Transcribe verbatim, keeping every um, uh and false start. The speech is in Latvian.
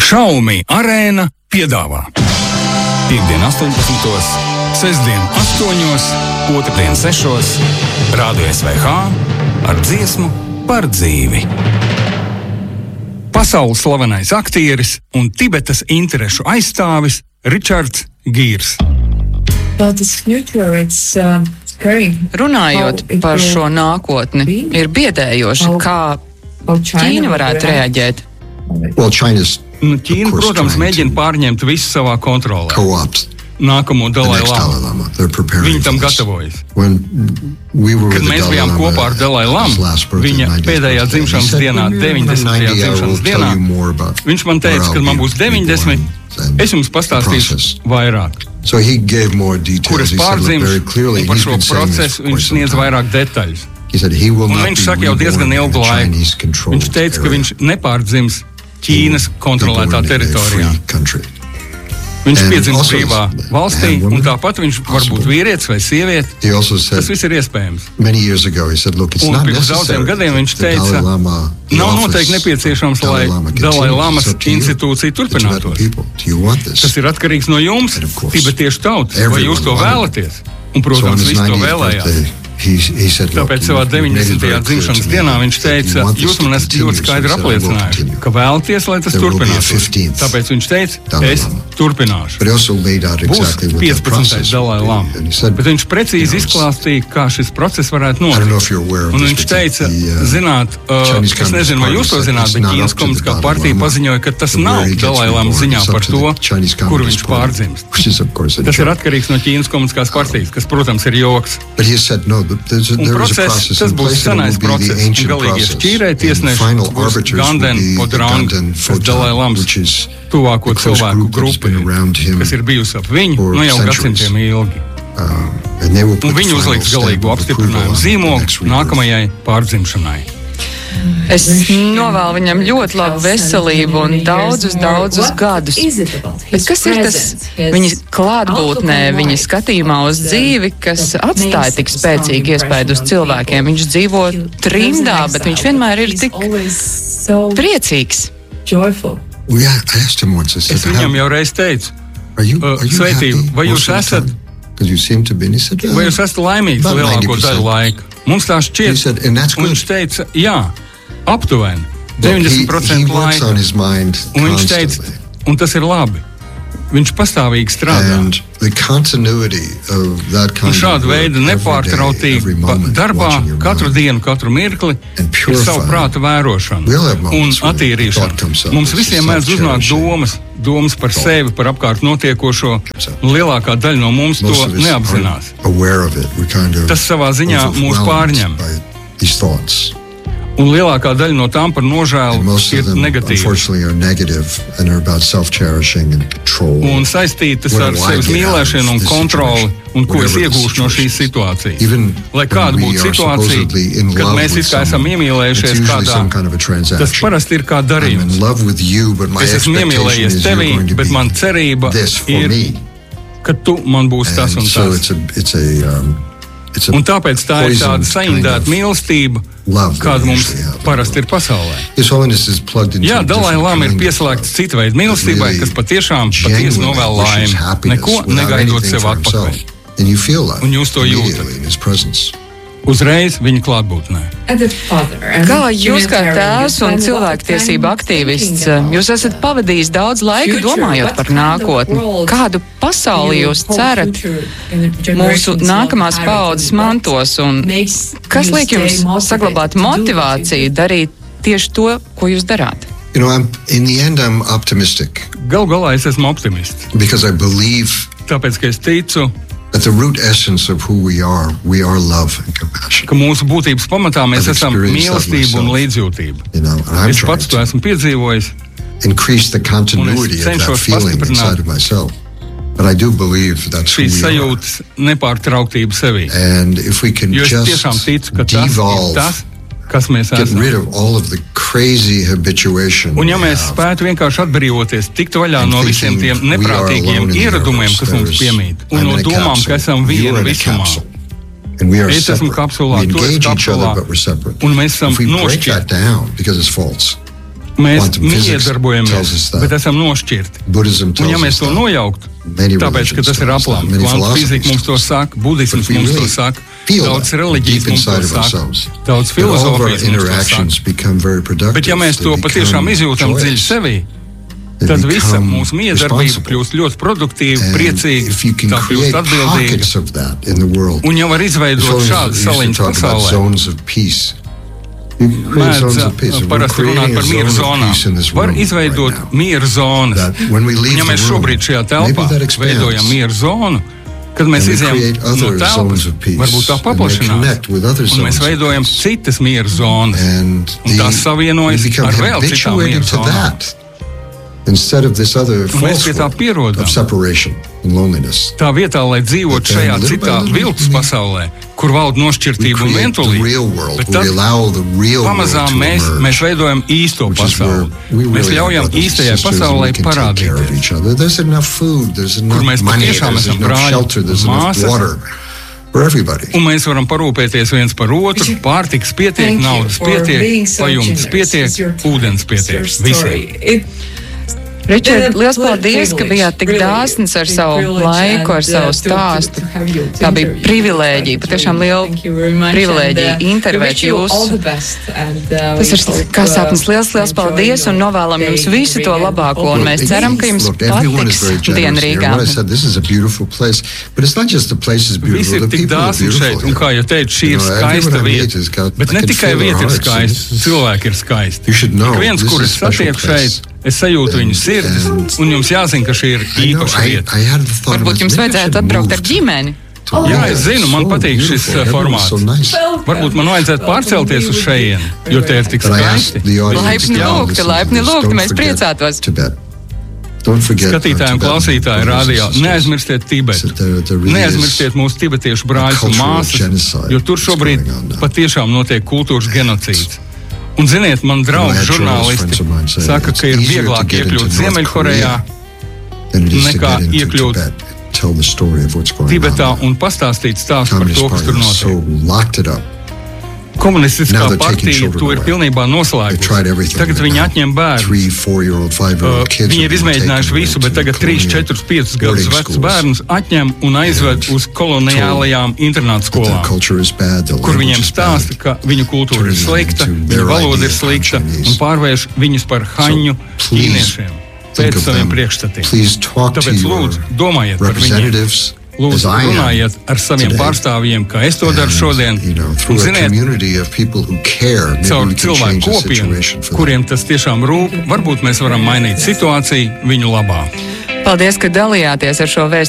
Xiaomi Arēna piedāvā Piektdien astoņpadsmitos, sestdien astoņos, otrdien sešos, Rādio S V H ar dziesmu par dzīvi. Pasaules slavenais aktieris un Tibetas interešu aizstāvis Richards Gīrs. Runājot par šo nākotni, ir biedējoši, kā Ķīna varētu reaģēt. Well, China's, Nu, Ķīna, protams, mēģina pārņemt visu savā kontrolē. co-opt Nākamo the Dalai next Dalai Lama. Lama. They're preparing Viņi tam for this. gatavojas. When we were Kad with the mēs Dalai bijām Lama kopā ar Dalai at his Lamu, last birthday, viņa ninetieth pēdējā birthday, dzimšanas he said, dienā, "When you're deviņdesmitajā ninety, I will dzimšanas tell dienā, you more about viņš man teica, where kad I'll man be- būs be deviņdesmit, born and es jums the pastāstīšu process." vairāk. So he gave more details. Kuras He said, "Look, very pārdzimšu, clearly, un par he's šo been saying this procesu for viņš quite some sniedz time. vairāk detaļas. He said he will Un not viņš be saka jau diezgan reborn in ilgu a laiku. Chinese-controlled Viņš teica, ka area. viņš nepārdzims Ķīnas He will kontrolētā be born in a teritorijā. free country. Viņš And piedzims also- brīvā valstī, and women un tāpat viņš var būt vīrietis vai sieviete. He also said Tas viss ir iespējams. many years ago, he said, "Look, it's Un not pirms necessary." daudziem gadiem viņš that the teica, Dalai Lama, the Nav office noteikti nepieciešams, of Dalai lai Lama Dalai continues. Lamas It's up to you, institūcija the Tibetan turpinātos. people. Do you want this? Tas ir atkarīgs no jums, And of course, tibetiešu tautas, vai everyone jūs to wanted it. vēlaties. Un, So on protams, his visi to ninetieth vēlējās. birthday, he, he said, "Look, Tāpēc you- savā you've made it very deviņdesmitajā clear dzimšanas to me dienā viņš that you teica, want this jūs to man esat continue." ļoti So skaidri he said, "I will apliecinājuši, continue." ka vēlaties, lai tas There will be a turpinātos. fifteenth Tāpēc viņš teica, Dalai es Lama. turpināšu. But he also laid out Būs exactly what that piecpadsmitais process Dalai would be. Lama. And he said, Bet viņš precīzi you know, it's- izklāstīja, kā šis process varētu I don't know notikt. if you're aware of Un this, viņš but teica, the, uh, zināt, uh, Chinese es Communist nezinu, vai jūs to Party zināt, said bet it's not Ķīnas up to the komunistiskā Dalai partija Lama. paziņoja, ka tas Where nav he gets Dalai Lama reborn, ziņā it's up par to to, the Chinese kur Communist viņš Party, pārdzimst. which is, of course, a Tas ir joke. atkarīgs no Ķīnas komunistiskās partijas, kas, protams, ir joks. But he said, no, th- there's a, Un there is a process, process tas in būs place and senais it will be the process. Un ancient galīgie process. šķīrēji And the tiesneši final būs arbiters will Ganden be the Podrang, Ganden kas Dalai Photon, Lams which is tuvāko the close cilvēku group that's grupa, been around him kas ir bijusi ap viņu, for nu jau centuries. gadsimtiem ilgi. Um, and they will Un put the viņi final uzliks stamp galīgo of approval apstiprinājumu on the zīmogu next rebirth. nākamajai pārdzimšanai. Es novēlu viņam ļoti labu veselību un daudzus, daudzus gadus. Bet kas ir tas viņa klātbūtnē, viņa skatījumā uz dzīvi, kas atstāja tik spēcīgu iespaidu uz cilvēkiem? Viņš dzīvo trimdā, bet viņš vienmēr ir tik priecīgs. Well, yeah, I asked him once, I said, Es viņam "How- jau reiz teicu, are you, uh, are you sveitību, happy vai jūs most of the esat- time? 'Cause you seem to be." And he said, vai jūs "Uh, esat laimīgs about lielāko ninety percent." daļu laika? Mums tā šķiet. He said, "And that's Un good." viņš teica, jā, aptuveni, Look, he, deviņdesmit he procenti works laika. on his mind Un viņš teica, constantly. un tas ir labi. Viņš pastāvīgi strādā. And the continuity of that Un kind of šāda work veida every day, nepārtrautība every pa- moment, darbā, watching your katru mind. dienu, katru mirkli And ir purifying. savu prāta vērošana We'll have un moments when attīrīšana. thought comes up, Mums it's visiem mēdz uznākt self-cherishing. domas, domas par sevi, par apkārt notiekošo. Un lielākā daļa no mums to Most of us neapzinās. aren't aware of it. We're kind of Tas savā ziņā mūs overwhelmed pārņem. by these thoughts. Un lielākā daļa no tām par And nožēlu most ir of them, negatīva. unfortunately, are negative and are about self-cherishing and control. Un saistītas What ar do I sevis get out of mīlēšanu un this kontroli, situation? un ko es Whatever the iegūšu no šīs situation situācijas. Even Lai kāda when we būtu are supposedly in situācija, kad love mēs with it kā esam someone, iemīlējušies it's usually kādā, some kind of a tas transaction. parasti ir kā I'm darījums. in love with you, but my Es esmu expectation iemīlējies is you're tevī, going to bet man be cerība this for ir, me. ka tu man būsi tas And un so tas. it's a, it's a, um, it's a Un tāpēc tā ir tāda poisoned kind saindēta of mīlestība, love that kāda we mums usually have. parasti ir pasaulē. His Holiness is plugged into Jā, a Dalai different Lama ir kind of pieslēgts love cita veida that mīlestībai, really kas patiešām patiesi genuinely novēl wishes laimi, happiness neko without negaidot anything sev for atpakaļ. himself. And you feel that Un jūs to jūtat. immediately in his presence. Uzreiz viņa klātbūtnē. Kā jūs kā tēvs un cilvēktiesība aktīvists, jūs esat pavadījis daudz laika domājot par nākotni? Kādu pasauli jūs cerat mūsu nākamās paaudzes mantos? Un kas liek jums saglabāt motivāciju darīt tieši to, ko jūs darāt? You know, I'm, in the end, I'm optimistic Galu galā es esmu optimists, because I believe tāpēc, ka es ticu, at the root essence of who we are, we are love and compassion. ka mūsu būtības pamatā mēs I've esam experienced that mīlestība un myself. līdzjūtība. You know, and I'm Es trying pats to to esmu piedzīvojis, increase the continuity of that cenšos feeling pastiprināt inside of myself. But I do believe that's who šīs we are. sajūtas nepārtrauktību sevī. And if we can Jo es just tiešām ticu, ka tas ir devolve, tas, kas mēs get esam. rid of all of the crazy habituation Un ja we mēs have, spētu vienkārši atbrīvoties, tikt vaļā no visiem tiem neprātīgiem ieradumiem, kas mums piemīt, un no domām, ka esam viena visumā. and we are Es esmu separate. kapsulā, We tu esi engage each kapsulā, other, but we're separate. un mēs esam If we break nošķirti. that down, because it's false, Mēs miedarbojamies, bet esam nošķirti. Un ja mēs to nojauktu, tāpēc, ka tas ir aplams, kvantu fizika mums to saka, budisms mums to saka, daudz reliģijas mums to saka, daudz filozofijas mums to saka. Bet ja mēs to patiešām izjūtam dziļi sevī, tad visa mūsu miedarbība kļūst ļoti produktīva, priecīga, tā kļūst atbildīga. Un ja var izveidot šādu saliņas pasaulē, mēdz parasti runāt par mieru zonām. Var izveidot mieru zonas. Un ja mēs šobrīd šajā telpā veidojam mieru zonu, kad mēs izejam no telpas, varbūt tā paplašinās, un mēs veidojam citas mieru zonas, un tās savienojas ar vēl citām mieru zonām. Instead of this other false world of separation and loneliness. Tā vietā, lai dzīvot šajā citā viltus pasaulē, kur valda nošķirtība un vientulība, bet tad pamazām mēs, mēs veidojam īsto pasauli. Mēs ļaujam īstajai pasaulē parādīties, kur mēs patiešām esam brāļi un māsas. Un mēs varam parūpēties viens par otru, pārtikas pietiek, naudas pietiek, pajumtes pietiek, ūdens pietiek, visiem. Ričard, liels paldies, ka bijāt tik dāsns ar savu laiku, ar savu stāstu. Tā bija privilēģija, patiešām liela privilēģija intervēt jūs. Tas ir kā sapnis. Liels, liels paldies un novēlam jums visu to labāko, un mēs ceram, ka jums patiks diena Rīgā. Visi ir tik dāsni šeit, un kā jau teicu, šī ir skaista vieta. Bet ne tikai vieta ir skaista, cilvēki ir skaisti. Ik viens, kur es satieku šeit, es sajūtu viņu sirdis, un jums jāzina, ka šī ir īpaša vieta. Varbūt jums vajadzētu atbraukt ar ģimeni? Jā, es zinu, man patīk šis formāts. Varbūt man vajadzētu pārcelties uz šejieni, jo te ir tik skaisti. Laipni lūgti, laipni lūgti, mēs priecātos. Skatītāji un klausītāji rādio, neaizmirstiet Tibetu. Neaizmirstiet mūsu tibetiešu brāļus un māsas, jo tur šobrīd patiešām notiek kultūras genocīds. Un ziniet, man draugi žurnālisti saka, ka ir vieglāk iekļūt Ziemeļkorejā nekā iekļūt Tibetā un pastāstīt stāstu par to, kas tur notiek. Komunistiskā partija to ir pilnībā noslēgusi. Tagad viņi atņem bērnus. Uh, viņi ir izmēģinājuši visu, bet tagad trīs, četrus, piecus gadus vecus bērnus atņem un aizved uz koloniālajām internātu skolām, kur viņiem stāsta, ka viņu kultūra ir slikta, viņu valoda ir slikta un pārvērš viņus par haņu ķīniešiem pēc saviem priekšstatiem. Tāpēc lūdzu, domājiet par viņiem. Lūdzu, runājiet ar saviem pārstāvjiem, kā es to daru šodien. Un ziniet, caur cilvēku kopienu, kuriem tas tiešām rūp, varbūt mēs varam mainīt situāciju viņu labā. Paldies, ka dalījāties ar šo vēstījumu.